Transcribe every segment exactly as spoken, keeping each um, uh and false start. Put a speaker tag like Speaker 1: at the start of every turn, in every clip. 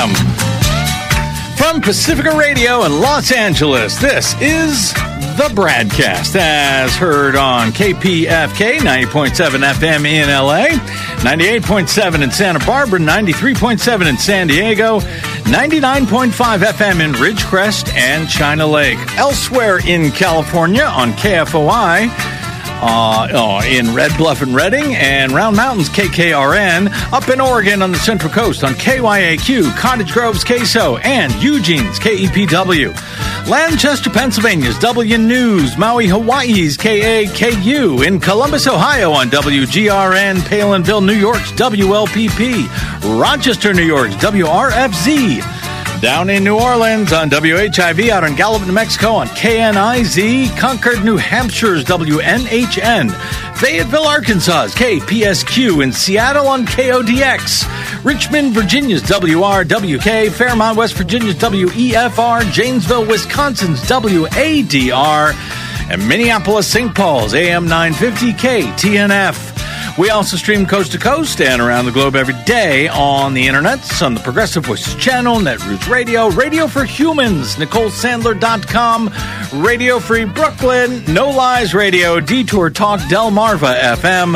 Speaker 1: M. From Pacifica Radio in Los Angeles, this is The BradCast, as heard on K P F K, ninety point seven F M in L A, ninety-eight point seven in Santa Barbara, ninety-three point seven in San Diego, ninety-nine point five F M in Ridgecrest and China Lake. Elsewhere in California on K F O I, Uh, oh, in Red Bluff and Redding, and Round Mountains K K R N, up in Oregon on the Central Coast on K Y A Q, Cottage Grove's K S O, and Eugene's K E P W. Lancaster, Pennsylvania's W News, Maui, Hawaii's K A K U, in Columbus, Ohio on W G R N, Palinville, New York's W L P P, Rochester, New York's W R F Z, down in New Orleans on W H I V, out in Gallup, New Mexico on K N I Z, Concord, New Hampshire's W N H N, Fayetteville, Arkansas's K P S Q, in Seattle on K O D X, Richmond, Virginia's W R W K, Fairmont, West Virginia's W E F R, Janesville, Wisconsin's W A D R, and Minneapolis, Saint Paul's A M nine fifty K T N F. We also stream coast to coast and around the globe every day on the internets, on the Progressive Voices channel, Netroots Radio, Radio for Humans, Nicole Sandler dot com, Radio Free Brooklyn, No Lies Radio, Detour Talk, Delmarva F M,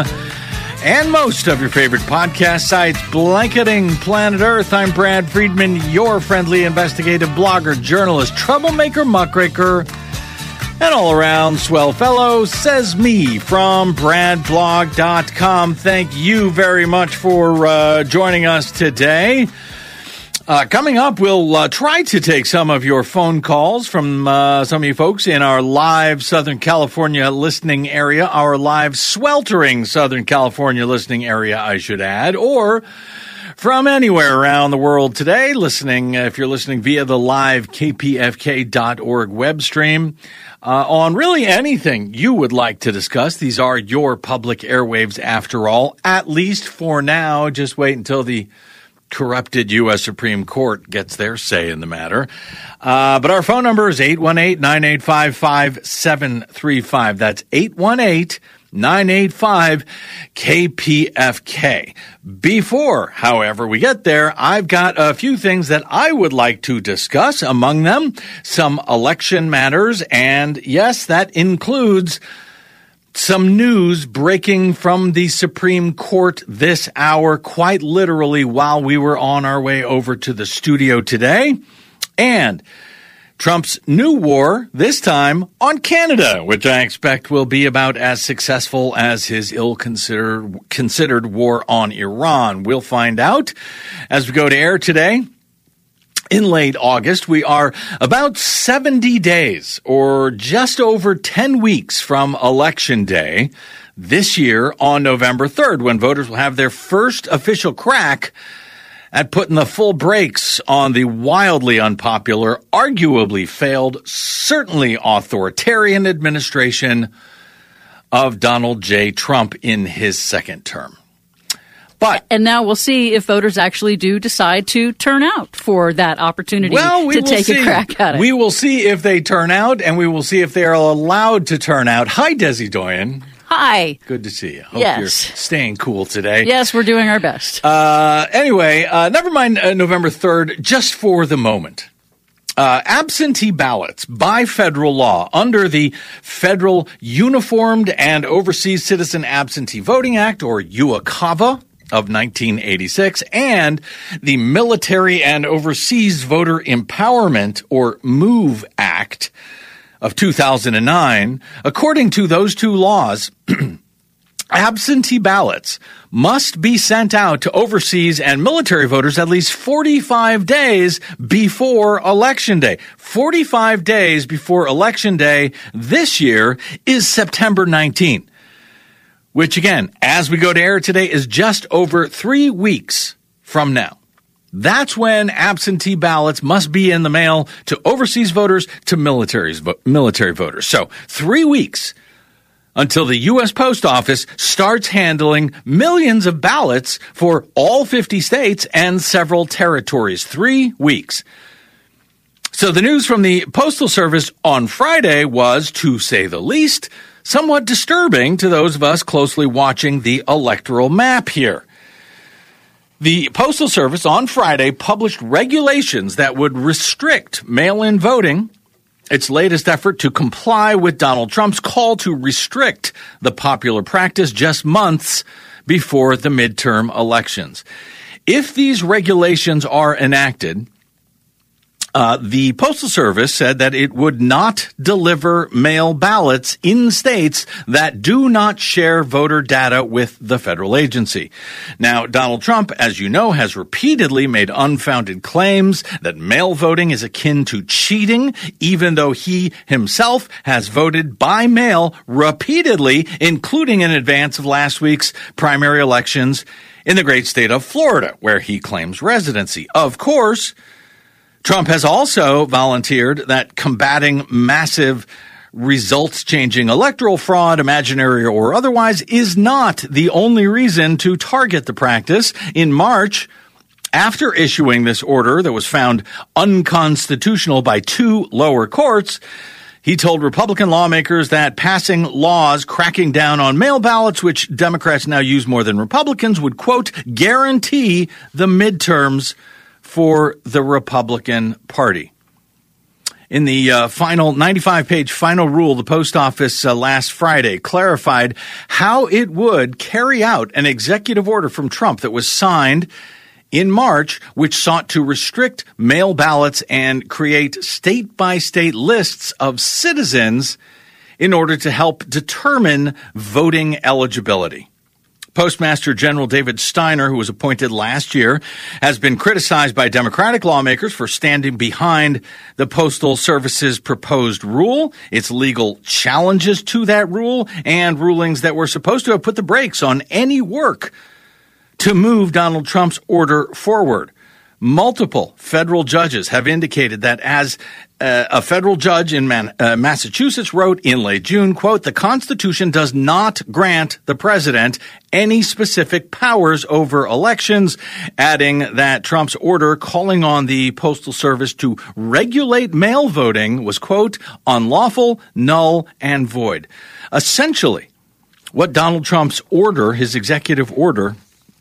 Speaker 1: and most of your favorite podcast sites blanketing planet Earth. I'm Brad Friedman, your friendly investigative blogger, journalist, troublemaker, muckraker, and all-around swell fellow, says me from brad blog dot com. Thank you very much for uh, joining us today. Uh, coming up, we'll uh, try to take some of your phone calls from uh, some of you folks in our live Southern California listening area, our live sweltering Southern California listening area, I should add, or from anywhere around the world today, listening, if you're listening via the live K P F K dot org web stream. Uh, on really anything you would like to discuss. These are your public airwaves after all, at least for now. Just wait until the corrupted U S Supreme Court gets their say in the matter. Uh, but our phone number is eight one eight, nine eight five, five seven three five. That's eight one eight, nine eight five, K P F K. Before, however, we get there, I've got a few things that I would like to discuss. Among them, some election matters, and yes, that includes some news breaking from the Supreme Court this hour, quite literally while we were on our way over to the studio today. And Trump's new war, this time on Canada, which I expect will be about as successful as his ill-considered considered war on Iran. We'll find out as we go to air today. In late August, we are about seventy days, or just over ten weeks from Election Day this year on November third, when voters will have their first official crack at putting the full brakes on the wildly unpopular, arguably failed, certainly authoritarian administration of Donald J. Trump in his second term. But
Speaker 2: and now we'll see if voters actually do decide to turn out for that opportunity
Speaker 1: well, we
Speaker 2: to
Speaker 1: will
Speaker 2: take
Speaker 1: see.
Speaker 2: a crack at it.
Speaker 1: We will see if they turn out, and we will see if they are allowed to turn out. Hi, Desi Doyen.
Speaker 2: Hi.
Speaker 1: Good to see you. Hope
Speaker 2: yes.
Speaker 1: you're staying cool today.
Speaker 2: Yes, we're doing our best.
Speaker 1: Uh, anyway, uh, never mind uh, November third, just for the moment. Uh, absentee ballots by federal law under the Federal Uniformed and Overseas Citizen Absentee Voting Act, or U A C A V A, of nineteen eighty-six, and the Military and Overseas Voter Empowerment, or MOVE Act, of two thousand nine. According to those two laws, absentee ballots must be sent out to overseas and military voters at least forty-five days before Election Day. forty-five days before Election Day this year is September nineteenth, which again, as we go to air today, is just over three weeks from now. That's when absentee ballots must be in the mail to overseas voters, to military military voters. So three weeks until the U S Post Office starts handling millions of ballots for all fifty states and several territories. Three weeks. So the news from the Postal Service on Friday was, to say the least, somewhat disturbing to those of us closely watching the electoral map here. The Postal Service on Friday published regulations that would restrict mail-in voting, its latest effort to comply with Donald Trump's call to restrict the popular practice just months before the midterm elections. If these regulations are enacted, Uh, the Postal Service said that it would not deliver mail ballots in states that do not share voter data with the federal agency. Now, Donald Trump, as you know, has repeatedly made unfounded claims that mail voting is akin to cheating, even though he himself has voted by mail repeatedly, including in advance of last week's primary elections in the great state of Florida, where he claims residency. Of course, Trump has also volunteered that combating massive results-changing electoral fraud, imaginary or otherwise, is not the only reason to target the practice. In March, after issuing this order that was found unconstitutional by two lower courts, he told Republican lawmakers that passing laws cracking down on mail ballots, which Democrats now use more than Republicans, would, quote, guarantee the midterms for the Republican Party. In the uh, final ninety-five page final rule, the post office uh, last Friday clarified how it would carry out an executive order from Trump that was signed in March, which sought to restrict mail ballots and create state-by-state lists of citizens in order to help determine voting eligibility. Postmaster General David Steiner, who was appointed last year, has been criticized by Democratic lawmakers for standing behind the Postal Service's proposed rule, its legal challenges to that rule, and rulings that were supposed to have put the brakes on any work to move Donald Trump's order forward. Multiple federal judges have indicated that as uh, a federal judge in Man- uh, Massachusetts wrote in late June, quote, the Constitution does not grant the president any specific powers over elections, adding that Trump's order calling on the Postal Service to regulate mail voting was, quote, unlawful, null, and void. Essentially, what Donald Trump's order, his executive order,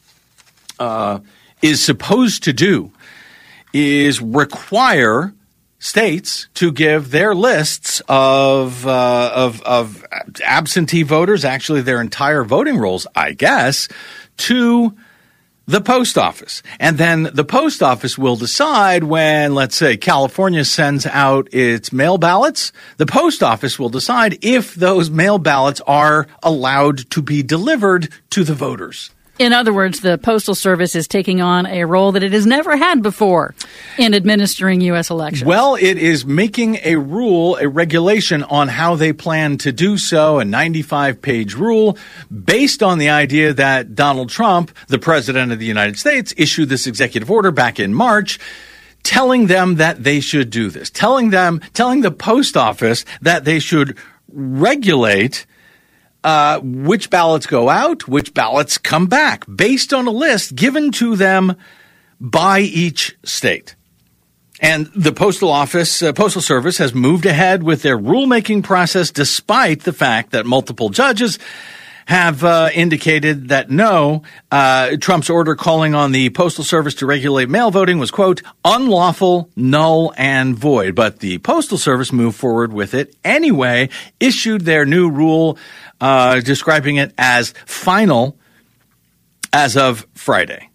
Speaker 1: uh, is supposed to do is require states to give their lists of, uh, of, of absentee voters, actually their entire voting rolls, I guess, to the post office. And then the post office will decide when, let's say, California sends out its mail ballots, the post office will decide if those mail ballots are allowed to be delivered to the voters.
Speaker 2: In other words, the Postal Service is taking on a role that it has never had before in administering U S elections.
Speaker 1: Well, it is making a rule, a regulation on how they plan to do so, a ninety-five page rule based on the idea that Donald Trump, the president of the United States, issued this executive order back in March telling them that they should do this, telling them, telling the post office that they should regulate Uh, which ballots go out, which ballots come back, based on a list given to them by each state. And the Postal Office, uh, Postal Service has moved ahead with their rulemaking process despite the fact that multiple judges have uh, indicated that no, uh, Trump's order calling on the Postal Service to regulate mail voting was, quote, unlawful, null, and void. But the Postal Service moved forward with it anyway, issued their new rule Uh, describing it as final as of Friday.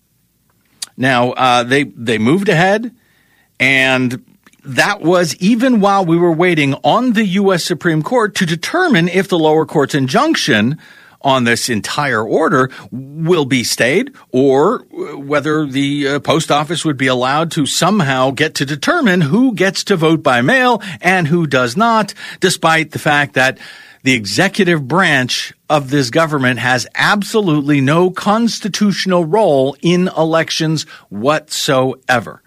Speaker 1: Now, uh, they they moved ahead, and that was even while we were waiting on the U S Supreme Court to determine if the lower court's injunction on this entire order will be stayed or whether the uh, post office would be allowed to somehow get to determine who gets to vote by mail and who does not, despite the fact that the executive branch of this government has absolutely no constitutional role in elections whatsoever.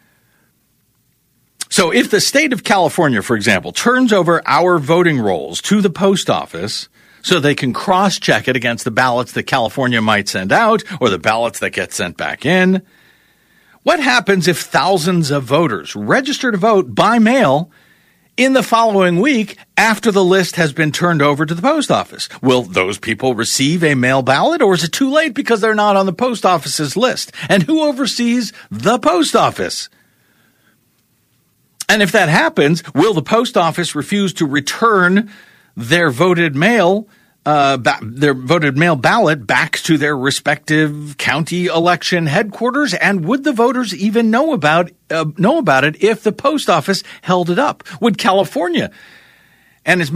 Speaker 1: So if the state of California, for example, turns over our voting rolls to the post office so they can cross-check it against the ballots that California might send out or the ballots that get sent back in, what happens if thousands of voters register to vote by mail in the following week after the list has been turned over to the post office? Will those people receive a mail ballot, or is it too late because they're not on the post office's list? And who oversees the post office? And if that happens, will the post office refuse to return their voted mail Uh, ba- their voted mail ballot back to their respective county election headquarters? And would the voters even know about uh, know about it if the post office held it up? Would California and its